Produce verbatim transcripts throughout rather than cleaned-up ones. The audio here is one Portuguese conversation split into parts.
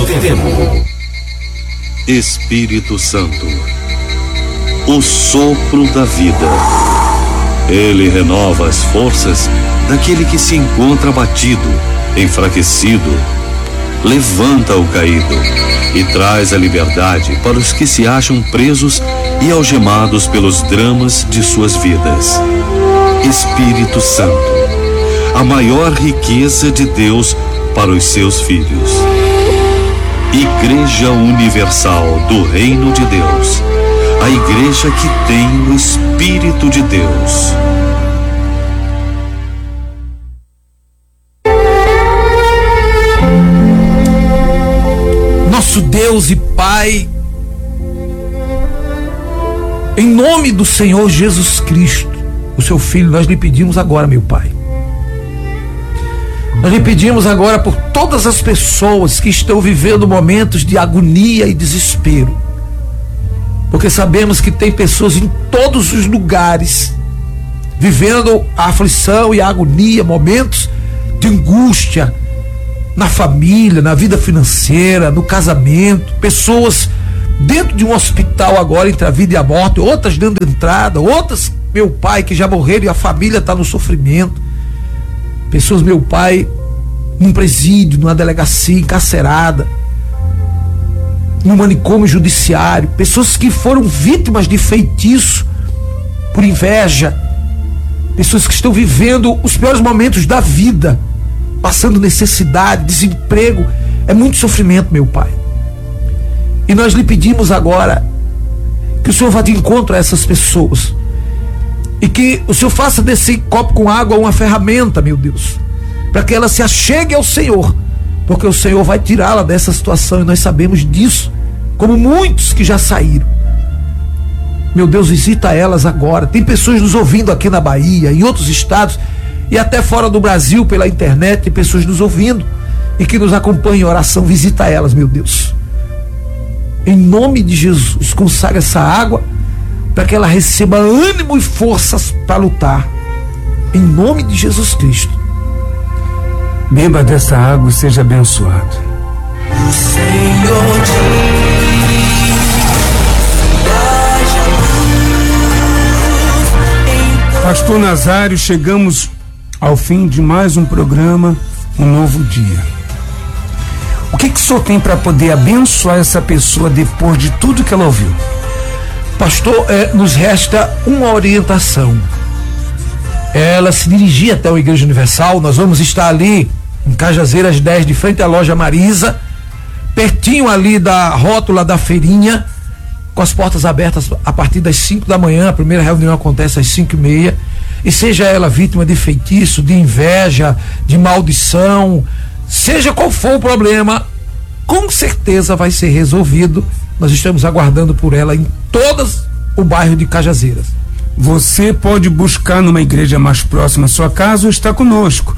tempo. Espírito Santo, o sopro da vida. Ele renova as forças daquele que se encontra abatido, enfraquecido. Levanta o caído e traz a liberdade para os que se acham presos e algemados pelos dramas de suas vidas. Espírito Santo, a maior riqueza de Deus para os seus filhos. Igreja Universal do Reino de Deus, a igreja que tem o Espírito de Deus. Nosso Deus e Pai, em nome do Senhor Jesus Cristo, o seu Filho, nós lhe pedimos agora, meu Pai. Nós lhe pedimos agora por todas as pessoas que estão vivendo momentos de agonia e desespero. Porque sabemos que tem pessoas em todos os lugares vivendo a aflição e a agonia, momentos de angústia na família, na vida financeira, no casamento, pessoas dentro de um hospital agora entre a vida e a morte, outras dando entrada, outras, meu Pai, que já morreram e a família está no sofrimento. Pessoas, meu Pai, num presídio, numa delegacia, encarcerada, num manicômio judiciário, pessoas que foram vítimas de feitiço por inveja, pessoas que estão vivendo os piores momentos da vida, passando necessidade, desemprego, é muito sofrimento, meu Pai. E nós lhe pedimos agora que o Senhor vá de encontro a essas pessoas e que o Senhor faça desse copo com água uma ferramenta, meu Deus, para que ela se achegue ao Senhor, porque o Senhor vai tirá-la dessa situação e nós sabemos disso, como muitos que já saíram. Meu Deus, visita elas agora. Tem pessoas nos ouvindo aqui na Bahia, em outros estados e até fora do Brasil pela internet, tem pessoas nos ouvindo e que nos acompanham em oração. Visita elas, meu Deus, em nome de Jesus. Consagra essa água para que ela receba ânimo e forças para lutar, em nome de Jesus Cristo. Beba dessa água e seja abençoado. Senhor diz, Pastor Nazário, chegamos ao fim de mais um programa, um novo dia. O que que o senhor tem para poder abençoar essa pessoa depois de tudo que ela ouviu? Pastor, é, nos resta uma orientação. Ela se dirigir até a Igreja Universal. Nós vamos estar ali em Cajazeiras dez, de frente à loja Marisa, pertinho ali da rótula da feirinha, com as portas abertas a partir das cinco da manhã. A primeira reunião acontece às cinco e meia. E seja ela vítima de feitiço, de inveja, de maldição, seja qual for o problema, com certeza vai ser resolvido. Nós estamos aguardando por ela em todas o bairro de Cajazeiras. Você pode buscar numa igreja mais próxima à sua casa ou está conosco.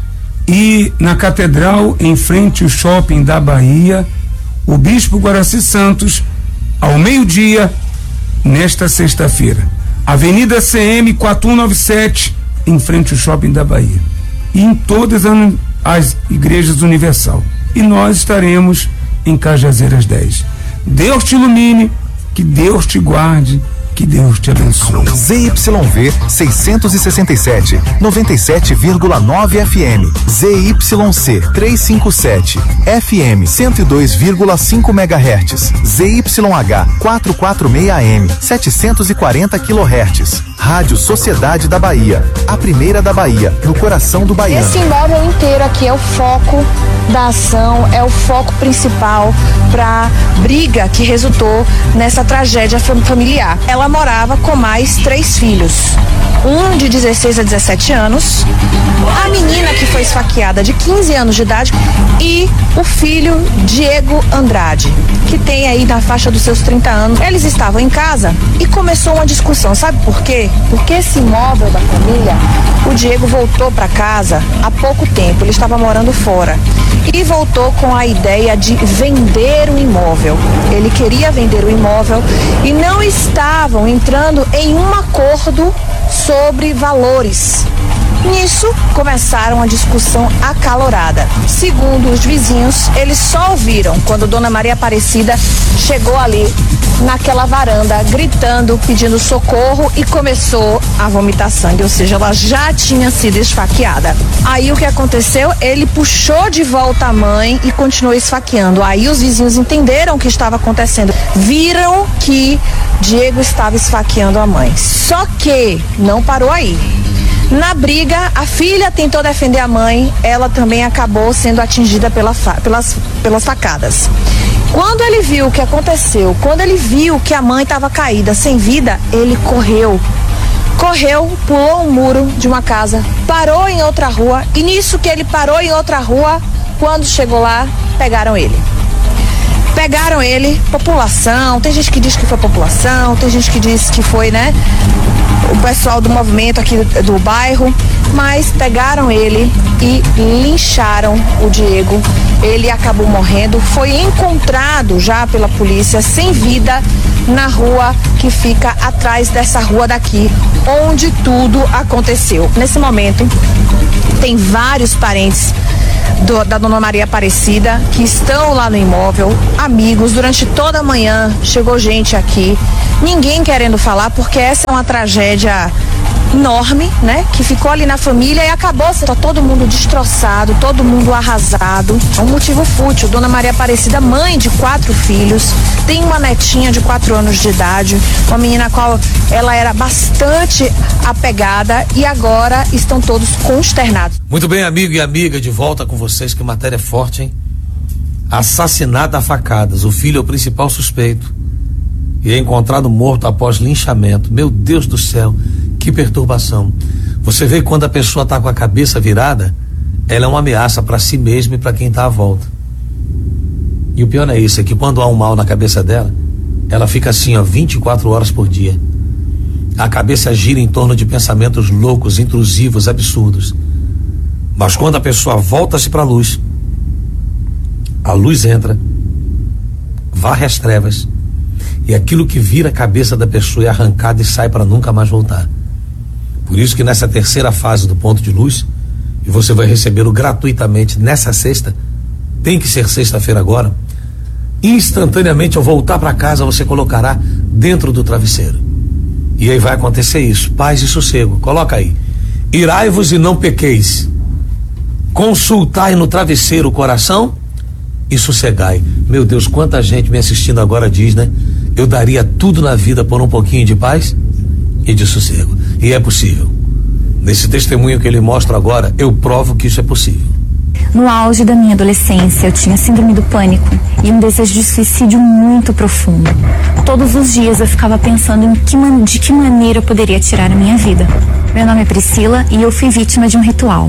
E na Catedral, em frente ao Shopping da Bahia, o Bispo Guaraci Santos, ao meio-dia, nesta sexta-feira. Avenida C M quatro um nove sete, em frente ao Shopping da Bahia. E em todas as igrejas Universal. E nós estaremos em Cajazeiras dez. Deus te ilumine, que Deus te guarde, que Deus te abençoe. Z Y V seiscentos e sessenta e sete, noventa e sete vírgula nove F M. Z Y C trezentos e cinquenta e sete, F M cento e dois vírgula cinco megahertz. Z Y H quatrocentos e quarenta e seis A M, setecentos e quarenta quilohertz. Rádio Sociedade da Bahia, a primeira da Bahia, no coração do baiano. Esse imóvel inteiro aqui é o foco da ação, é o foco principal para briga que resultou nessa tragédia familiar. Ela morava com mais três filhos, um de dezesseis a dezessete anos, a menina que foi esfaqueada de quinze anos de idade e o filho Diego Andrade, que tem aí na faixa dos seus trinta anos. Eles estavam em casa e começou uma discussão. Sabe por quê? Porque esse imóvel da família, o Diego voltou para casa há pouco tempo, ele estava morando fora e voltou com a ideia de vender o imóvel. Ele queria vender o imóvel e não estavam entrando em um acordo sobre valores. Nisso, começaram a discussão acalorada. Segundo os vizinhos, eles só ouviram quando Dona Maria Aparecida chegou ali naquela varanda, gritando, pedindo socorro e começou a vomitar sangue, ou seja, ela já tinha sido esfaqueada. Aí o que aconteceu? Ele puxou de volta a mãe e continuou esfaqueando. Aí os vizinhos entenderam o que estava acontecendo, viram que Diego estava esfaqueando a mãe. Só que não parou aí. Na briga, a filha tentou defender a mãe, ela também acabou sendo atingida pela fa- pelas, pelas facadas. Quando ele viu o que aconteceu, quando ele viu que a mãe estava caída, sem vida, ele correu. Correu, pulou um muro de uma casa, parou em outra rua, e nisso que ele parou em outra rua, quando chegou lá, pegaram ele. Pegaram ele, população, tem gente que diz que foi população, tem gente que diz que foi, né, o pessoal do movimento aqui do, do bairro, mas pegaram ele e lincharam o Diego. Ele acabou morrendo, foi encontrado já pela polícia sem vida na rua que fica atrás dessa rua daqui, onde tudo aconteceu. Nesse momento, tem vários parentes Do, da Dona Maria Aparecida que estão lá no imóvel, amigos. Durante toda a manhã chegou gente aqui, ninguém querendo falar, porque essa é uma tragédia enorme, né, que ficou ali na família e acabou sendo todo mundo destroçado, todo mundo arrasado. É um motivo fútil. Dona Maria Aparecida, mãe de quatro filhos, tem uma netinha de quatro anos de idade, uma menina a qual ela era bastante apegada, e agora estão todos consternados. Muito bem, amigo e amiga, de volta com vocês. Que matéria forte, hein? Assassinado a facadas, o filho é o principal suspeito e é encontrado morto após linchamento. Meu Deus do céu, que perturbação. Você vê, quando a pessoa está com a cabeça virada, ela é uma ameaça para si mesma e para quem está à volta. E o pior é isso, é que quando há um mal na cabeça dela, ela fica assim, ó, vinte e quatro horas por dia. A cabeça gira em torno de pensamentos loucos, intrusivos, absurdos. Mas quando a pessoa volta-se para a luz, a luz entra, varre as trevas, e aquilo que vira a cabeça da pessoa é arrancado e sai para nunca mais voltar. Por isso que nessa terceira fase do ponto de luz, e você vai recebê-lo gratuitamente nessa sexta, tem que ser sexta-feira agora, instantaneamente ao voltar para casa você colocará dentro do travesseiro. E aí vai acontecer isso, paz e sossego. Coloca aí: irai-vos e não pequeis, consultai no travesseiro o coração e sossegai. Meu Deus, quanta gente me assistindo agora diz, né? Eu daria tudo na vida por um pouquinho de paz e de sossego. E é possível. Nesse testemunho que ele mostra agora, eu provo que isso é possível. No auge da minha adolescência, eu tinha síndrome do pânico e um desejo de suicídio muito profundo. Todos os dias eu ficava pensando em que man- de que maneira eu poderia tirar a minha vida. Meu nome é Priscila e eu fui vítima de um ritual.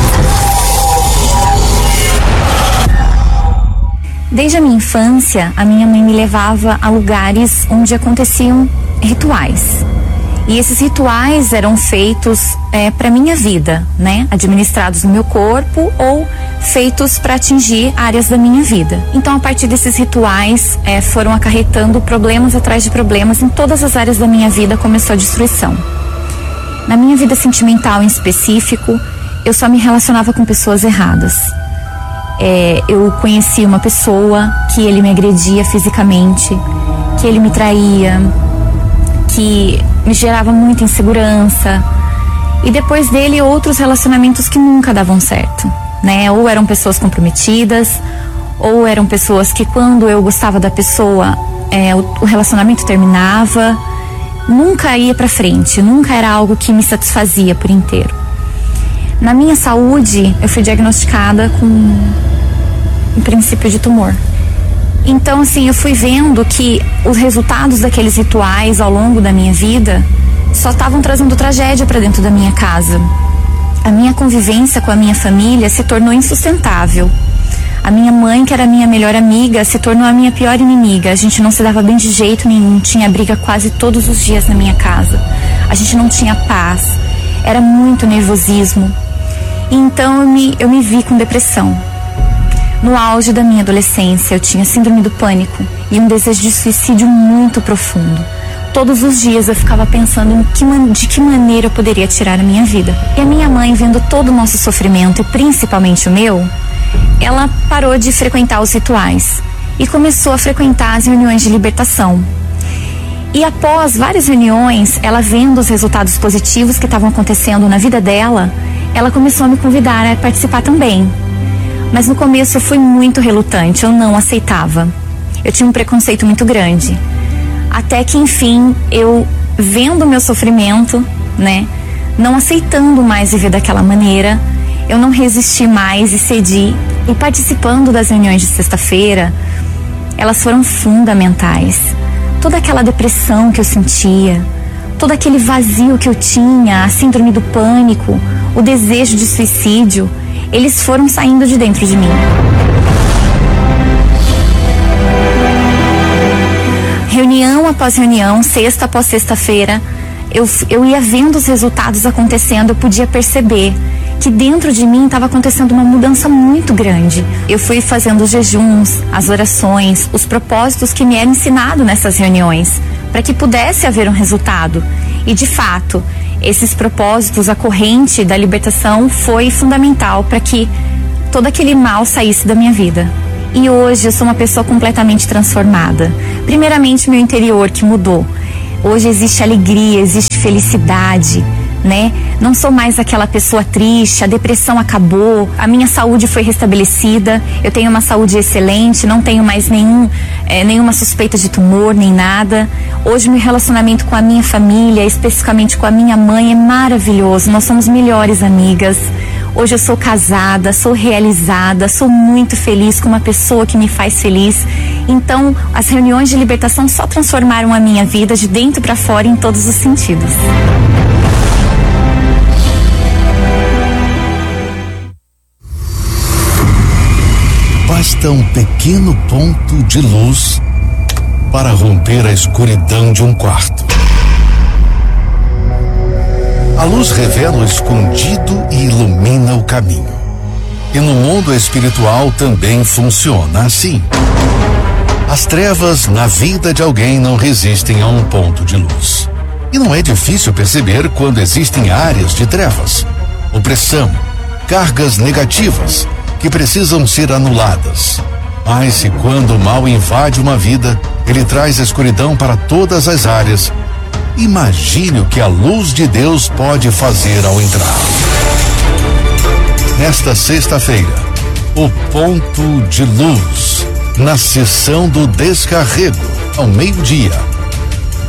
Desde a minha infância, a minha mãe me levava a lugares onde aconteciam rituais. E esses rituais eram feitos é, para minha vida, né? Administrados no meu corpo ou feitos para atingir áreas da minha vida. Então, a partir desses rituais, é, foram acarretando problemas atrás de problemas. Em todas as áreas da minha vida começou a destruição. Na minha vida sentimental em específico, eu só me relacionava com pessoas erradas. É, eu conheci uma pessoa que ele me agredia fisicamente, que ele me traía, que me gerava muita insegurança, e depois dele outros relacionamentos que nunca davam certo, né? Ou eram pessoas comprometidas, ou eram pessoas que quando eu gostava da pessoa, é, o, o relacionamento terminava, nunca ia pra frente, nunca era algo que me satisfazia por inteiro. Na minha saúde, eu fui diagnosticada com um princípio de tumor. Então, assim, eu fui vendo que os resultados daqueles rituais ao longo da minha vida só estavam trazendo tragédia para dentro da minha casa. A minha convivência com a minha família se tornou insustentável. A minha mãe, que era a minha melhor amiga, se tornou a minha pior inimiga. A gente não se dava bem de jeito nenhum, tinha briga quase todos os dias na minha casa. A gente não tinha paz, era muito nervosismo. Então eu me, eu me vi com depressão. No auge da minha adolescência, eu tinha síndrome do pânico e um desejo de suicídio muito profundo. Todos os dias eu ficava pensando em que man- de que maneira eu poderia tirar a minha vida. E a minha mãe, vendo todo o nosso sofrimento, e principalmente o meu, ela parou de frequentar os rituais e começou a frequentar as reuniões de libertação. E após várias reuniões, ela vendo os resultados positivos que estavam acontecendo na vida dela, ela começou a me convidar a participar também. Mas no começo eu fui muito relutante, eu não aceitava. Eu tinha um preconceito muito grande. Até que, enfim, eu vendo o meu sofrimento, né, não aceitando mais viver daquela maneira, eu não resisti mais e cedi. E participando das reuniões de sexta-feira, elas foram fundamentais. Toda aquela depressão que eu sentia, todo aquele vazio que eu tinha, a síndrome do pânico, o desejo de suicídio, eles foram saindo de dentro de mim. Reunião após reunião, sexta após sexta-feira, eu, eu ia vendo os resultados acontecendo, eu podia perceber que dentro de mim estava acontecendo uma mudança muito grande. Eu fui fazendo os jejuns, as orações, os propósitos que me eram ensinados nessas reuniões, para que pudesse haver um resultado. E de fato, esses propósitos, a corrente da libertação foi fundamental para que todo aquele mal saísse da minha vida. E hoje eu sou uma pessoa completamente transformada. Primeiramente, meu interior que mudou. Hoje existe alegria, existe felicidade, né? Não sou mais aquela pessoa triste, a depressão acabou, a minha saúde foi restabelecida, eu tenho uma saúde excelente, não tenho mais nenhum, é, nenhuma suspeita de tumor, nem nada. Hoje meu relacionamento com a minha família, especificamente com a minha mãe, é maravilhoso, nós somos melhores amigas. Hoje eu sou casada, sou realizada, sou muito feliz com uma pessoa que me faz feliz. Então, as reuniões de libertação só transformaram a minha vida de dentro para fora em todos os sentidos. Basta um pequeno ponto de luz para romper a escuridão de um quarto. A luz revela o escondido e ilumina o caminho. E no mundo espiritual também funciona assim. As trevas na vida de alguém não resistem a um ponto de luz. E não é difícil perceber quando existem áreas de trevas, opressão, cargas negativas que precisam ser anuladas. Mas se quando o mal invade uma vida, ele traz a escuridão para todas as áreas. Imagine o que a luz de Deus pode fazer ao entrar. Nesta sexta-feira, o ponto de luz, na sessão do descarrego, ao meio-dia,